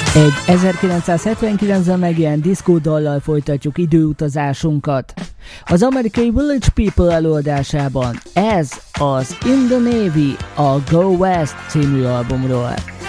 Egy 1979-ben megjelent diszkódallal folytatjuk időutazásunkat. Az amerikai Village People előadásában ez az In the Navy a Go West című albumról.